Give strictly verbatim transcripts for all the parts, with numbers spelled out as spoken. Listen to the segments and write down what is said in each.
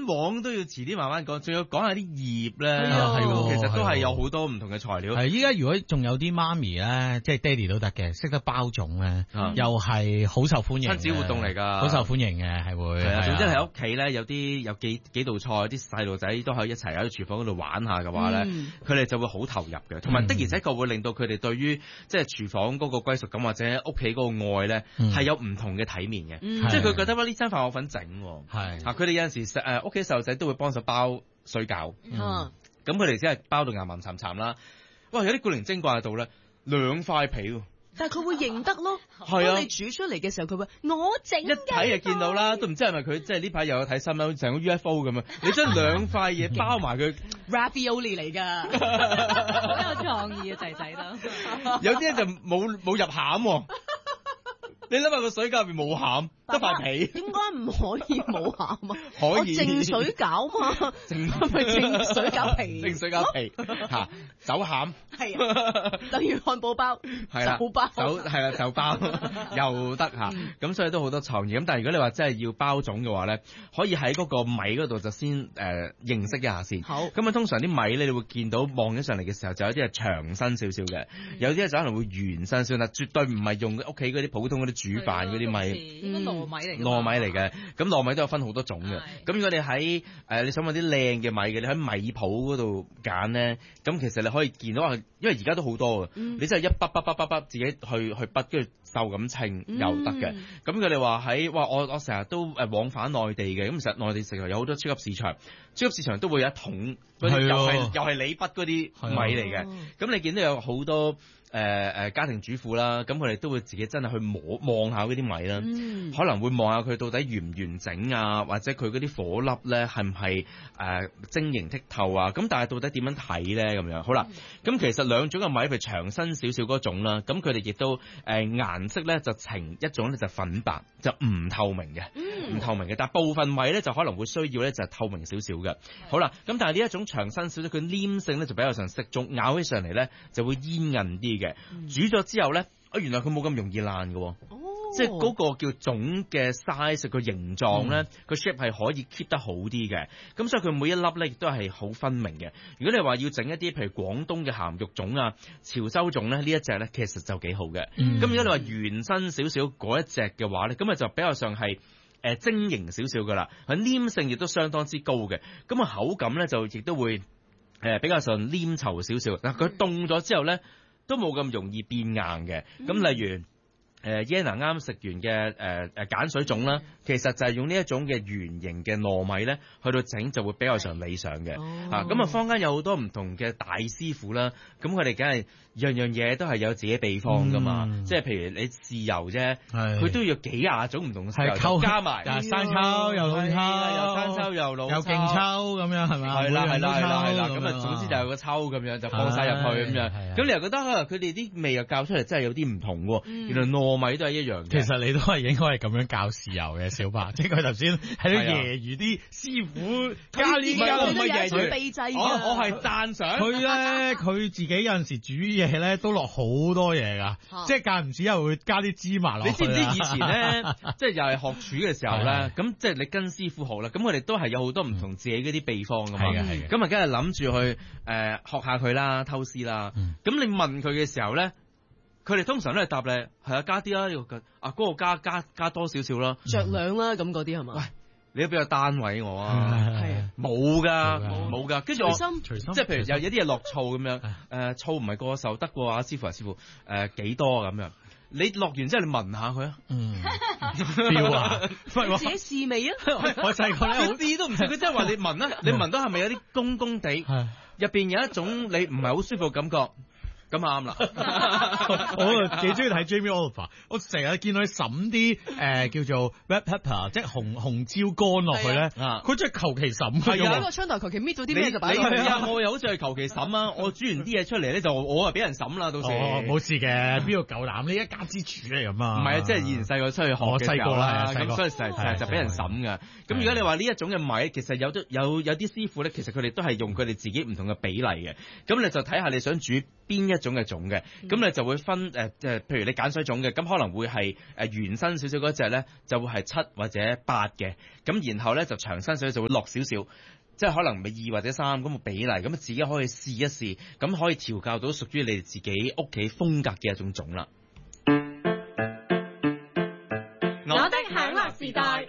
蛋黃都要遲啲慢慢講，仲要講下啲葉咧， 係喎， 其實都係有好多唔同嘅材料。 係依家如果仲有啲媽咪咧，即係爹哋都得嘅，識得包粽咧，又係好受歡迎， 親子活動嚟㗎， 好受歡迎嘅係會。 係啊，總之喺屋企咧有啲有幾幾道菜，啲細路仔都可以一齊喺廚房嗰度玩下嘅話咧，佢哋就會好投入嘅，同埋的而且確會令到佢哋對於即係廚房嗰個歸屬感或者屋企嗰個愛咧係有唔同嘅體面嘅，即係佢覺得哇呢餐飯我份整，係啊佢哋有陣時誒屋企細路仔都會幫手包水餃，咁佢哋真係包到岩岩沉沉啦，哇有啲古靈精怪喺度咧，兩塊皮。 但係佢會認得咯， 係啊！ 當你煮出嚟嘅時候，佢會我整， 一睇就見到啦，都唔知係咪佢即係呢排又有睇新聞，成個 U F O 咁啊！你將兩塊嘢包埋佢 ，ravioli 嚟㗎， 好有創意啊，仔仔都。 有啲咧就冇冇入餡喎。你諗下個水餃入邊冇餡，得塊皮。 點解唔可以冇餡啊？ 可以。 淨水餃嘛，係咪淨水餃皮？ 淨水餃皮嚇，走餡。係啊，等於漢堡包。 係啦， 手包。 手係啦，手包又得嚇。咁所以都好多創意。咁但係如果你話真係要包粽嘅話咧，可以喺嗰個米嗰度就先誒認識一下先。好。咁啊，通常啲米咧，你會見到望起上嚟嘅時候，就有啲係長身少少嘅，有啲咧就可能會圓身少，但絕對唔係用屋企嗰啲普通嗰啲煮飯嗰啲米， 應該糯米嚟嘅。 糯米嚟嘅，咁糯米都有分好多種嘅。咁如果你喺誒、呃、你想揾啲靚嘅米嘅，你喺米鋪嗰度揀咧，咁其實你可以見到，因為而家都好多嘅，嗯、你真係一筆筆筆筆筆自己去去筆，跟住就咁稱又得嘅。咁佢哋話喺哇，我我成日都誒往返內地嘅，咁其實內地食有好多超級市場，超級市場都會有一桶嗰啲又係又係你筆嗰啲米嚟嘅。咁、啊、你見到有好多。誒誒、呃、家庭主婦啦，咁佢哋都會自己真係去摸望下嗰啲米啦，嗯、可能會望下佢到底完唔完整啊，或者佢嗰啲火粒咧係唔係誒晶瑩剔透啊？咁但係到底點樣睇咧？咁樣好啦，咁、嗯、其實兩種嘅米，譬如長身少少嗰種啦，咁佢哋亦都誒、呃、顏色咧就呈一種咧就粉白，就唔透明嘅，唔、嗯、透明嘅。但係部分米咧就可能會需要咧就係透明少少嘅。好啦，咁但係呢一種長身少少，佢黏性咧就比較上適中，咬起上嚟咧就會煙韌啲嘅。煮咗之後咧，啊原來佢冇咁容易爛嘅，哦，即係嗰個叫粽嘅 size 個形狀咧，個 shape 係可以 keep 得好啲嘅。咁所以佢每一粒咧亦都係好分明嘅。如果你話要整一啲譬如廣東嘅鹹肉粽啊、潮州粽咧，呢一隻咧其實就幾好嘅。咁、嗯、如果你話圓身少少嗰一隻嘅話咧，咁啊就比較上係誒晶瑩少少噶啦，佢黏性亦都相當之高嘅。咁啊口感咧就亦都會誒比較上黏稠少少。嗱佢凍咗之後咧，都冇咁容易變硬嘅，咁例如誒 Yana 啱食完嘅誒誒鹼水粽啦，其實就係用呢一種嘅圓形嘅糯米咧，去到整就會比較上理想嘅。啊，咁啊坊間有好多唔同嘅大師傅啦，咁佢哋梗係樣樣嘢都係有自己秘方噶嘛，嗯、即係譬如你豉油啫，佢都要幾廿種唔同嘅豉油加埋， 生抽又老抽， 又生抽又老抽， 又勁抽咁樣係咪？ 係啦係啦係啦係啦，咁啊總之就有個抽咁樣就放晒入去咁樣，咁你又覺得啊佢哋啲味又教出嚟真係有啲唔同喎，嗯、原來糯米都係一樣嘅。 其實你都係應該係咁樣教豉油嘅，小白，即係佢頭先喺度揶揄啲師傅加呢加唔係揶揄， 我我係讚賞佢咧，佢自己有陣時煮嘢咧都落好多嘢噶，即係間唔時又會加啲芝麻落去。 你知唔知以前咧，即係又係學廚嘅時候咧，咁即係你跟師傅學啦，咁佢哋都係有好多唔同自己嗰啲秘方噶嘛，咁啊梗係諗住去誒學下佢啦，偷師啦，咁你問佢嘅時候咧。佢哋通常都係答你係啊，加啲啦，呢個啊嗰個加加加多少少啦， 酌量啦，咁嗰啲係嘛？ 喂，你都俾個單位我啊，係冇噶，冇噶，跟住我即係譬如有有啲嘢落醋咁樣，誒醋唔係過手得嘅話，師傅啊師傅誒幾多咁樣？你落完之後你聞下佢啊，嗯，標啊， 自己試味啊， 我細個咧好啲都唔知，佢真係話你聞啊，你聞到係咪有啲公公地，入邊有一種你唔係好舒服嘅感覺。咁啱啦！ 我幾中意睇 Jamie Oliver，我成日見到佢揼啲誒叫做 red pepper， 即係紅紅椒乾落去咧，佢真係求其揼。 係啊，個窗台求其搣到啲咩就擺落去。 係啊，我又好似係求其揼啊！我煮完啲嘢出嚟咧，就我啊俾人揼啦，到時。 哦，冇事嘅，邊度夠膽？你一家之主嚟咁啊！ 唔係啊，即係以前細個出去學嘅時候啦，咁所以成日就俾人揼㗎。咁如果你話呢一種嘅米，其實有啲有有啲師傅咧，其實佢哋都係用佢哋自己唔同嘅比例嘅。咁你就睇下你想煮邊一種嘅種嘅，咁你就會分誒即係譬如你鹼水種嘅，咁可能會係誒原身少少嗰隻咧，就會係七或者八嘅，咁然後咧就長身少少就會落少少。即係可能咪二或者三咁嘅比例，咁啊自己可以試一試，咁可以調教到屬於你哋自己屋企風格嘅一種種啦。 我的享樂時代。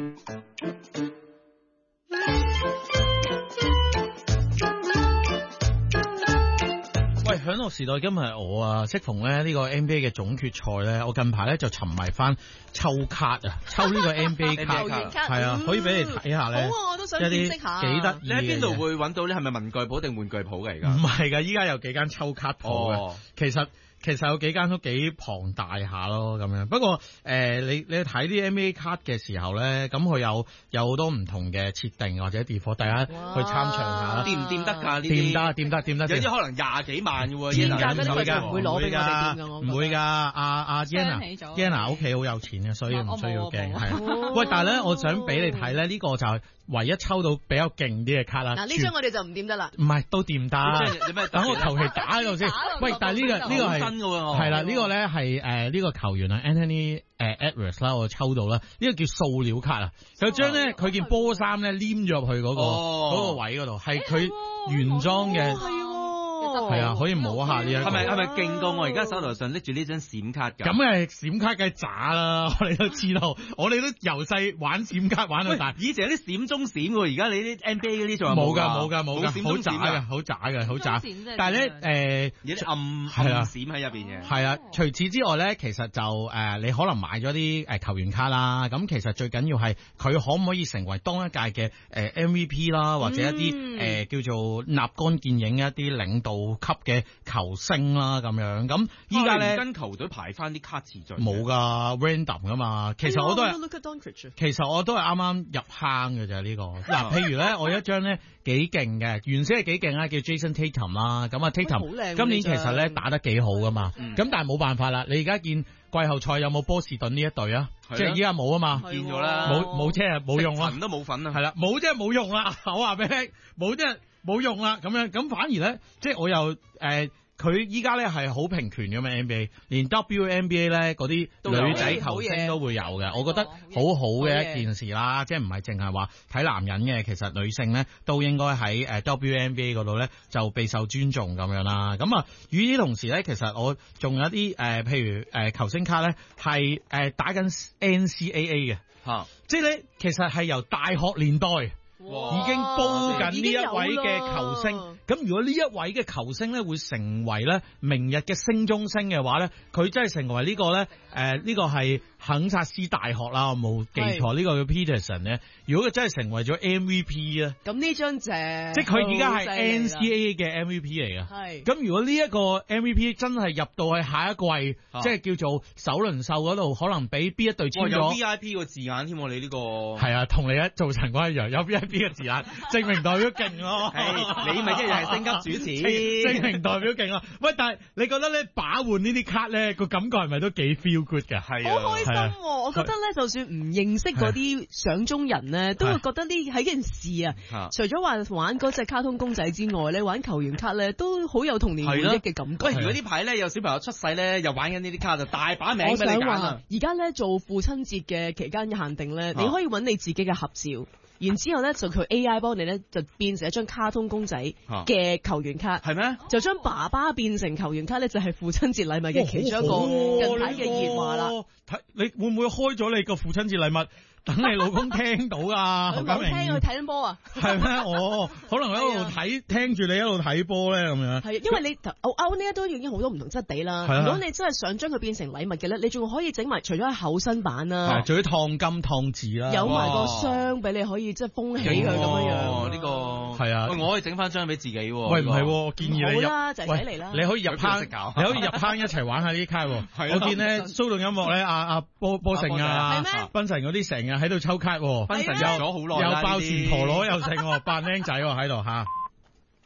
喂，享樂時代今日係我啊，適逢咧呢個 N B A 嘅總決賽咧，我近排咧就沉迷翻抽卡啊，抽呢個 N B A 卡，係啊，可以俾你睇下咧。 好啊，我都想見識下。 幾得意。 你喺邊度會揾到咧？係咪文具鋪定玩具鋪㗎？而家唔係㗎，依家有幾間抽卡鋪嘅， 哦、 其實。其實有幾間都幾龐大下咯，咁樣。不過誒、呃，你你睇啲 N B A 卡嘅時候咧，咁佢有有好多唔同嘅設定或者 default， 大家去參詳下。 掂唔掂得㗎？呢啲掂得，掂得，掂得。 有啲可能廿幾萬嘅喎， 天價嗰啲會唔會攞俾我哋掂㗎，我唔會㗎。阿阿 Yana，Yana 屋企好有錢嘅，所以唔需要驚。係。喂，但係咧，我想俾你睇咧，呢個就係唯一抽到比較勁啲嘅卡啦。 嗱，呢張我哋就唔掂得啦。 唔係，都掂得。等我求其打喺度先。喂，但係呢個呢個係係啦，呢個咧係誒呢個球員啊 Anthony 誒 Edwards 啦，我抽到啦。呢個叫塑料卡啊，就將咧佢件波衫咧黏咗入去嗰個嗰個位嗰度，係佢原裝嘅。係啊，可以摸下呢一個。 係咪係咪勁過我而家手頭上拎住呢張閃卡㗎？ 咁誒閃卡梗係渣啦，我哋都知道，我哋都由細玩閃卡玩到大。 以前有啲閃中閃喎，而家你啲 N B A 嗰啲仲冇㗎冇㗎冇㗎，好渣嘅好渣嘅好渣。但係咧誒， 有啲暗暗閃喺入邊嘅。 係啊，除此之外咧，其實就誒你可能買咗啲誒球員卡啦，咁其實最緊要係佢可唔可以成為當一屆嘅誒 M V P 啦，或者一啲誒叫做立竿見影一啲領導級嘅球星啦咁樣，咁依家咧跟球隊排翻啲卡次序冇噶 random 噶嘛，其實我都係，其實我都係啱啱入坑嘅啫呢個。嗱，譬如咧，我一張咧幾勁嘅，原先係幾勁啊，叫 Jason Tatum 啦，咁啊 Tatum 今年其實咧打得幾好噶嘛，咁但係冇辦法啦，你而家見季後賽有冇波士頓呢一隊啊？即係依家冇啊嘛， 見咗啦， 冇冇即係冇用啦， 都冇份啊， 係啦，冇即係冇用啦，我話俾你聽，冇即係。冇用啦，咁樣咁反而咧，即係我又誒，佢依家咧係好平權嘅嘛 N B A， 連 W N B A 咧嗰啲女仔球星都會有嘅，我覺得好好嘅一件事啦，即係唔係淨係話睇男人嘅，其實女性咧都應該喺誒 W N B A 嗰度咧就備受尊重咁樣啦。咁啊，與此同時咧，其實我仲有啲誒、呃，譬如誒、呃、球星卡咧係誒打緊 N C A A 嘅，嚇、啊，即係咧其實係由大學年代。已經煲緊呢一位嘅球星，咁如果呢一位嘅球星咧會成為咧明日嘅星中星嘅話咧，佢真係成為呢個咧誒呢個係肯薩斯大學啦，我冇記錯呢個叫 Peterson 咧。如果佢真係成為咗 M V P 咧， 咁呢張正， 即係佢而家係 N C A A 嘅 M V P 嚟嘅。係，咁如果呢一個 M V P 真係入到去下一季，即係叫做首輪秀嗰度，可能俾邊一隊簽咗？ 有 V I P 個字眼添，你呢個係啊，同你一做陳冠一樣有 V I P 嘅字眼，證明代表勁咯。 你咪一樣係升級主持， 證明代表勁咯。喂，但係你覺得咧把換呢啲卡咧個感覺係咪都幾 feel good 㗎？ 係啊，好開心喎！我覺得咧，就算唔認識嗰啲相中人咧，都會覺得呢係件事啊。除咗話玩嗰隻卡通公仔之外咧，玩球員卡咧都好有童年回憶嘅感覺。 喂，如果呢排咧有小朋友出世咧，又玩緊呢啲卡，就大把名俾你揀啊！ 而家咧做父親節嘅期間限定咧，你可以揾你自己嘅合照。然之後咧就佢 A I 幫你咧就變成一張卡通公仔嘅球員卡，係咩？就將爸爸變成球員卡咧，就係父親節禮物嘅其中一個近排嘅熱話啦。 睇你會唔會開咗你個父親節禮物？等你老公聽到噶， 佢冇聽佢睇緊波啊？ 係咩？哦，可能喺度睇，聽住你一路睇波咧咁樣。係， 因為你歐歐呢一都已經好多唔同質地啦。如果你真係想將佢變成禮物嘅咧，你仲可以整埋除咗係厚身版啦， 仲要燙金燙字啦， 有埋個箱俾你可以即係封起佢咁樣樣。呢個係啊，我可以整翻張俾自己。喂， 唔係，建議你入啦，就係嚟啦。 你可以入坑，你可以入坑一齊玩下呢啲卡。我見咧騷動音樂咧，阿阿波波成啊，賓神嗰啲成日喺度抽卡，賓神有咗好耐，有爆旋陀螺又成，扮僆仔喺度吓。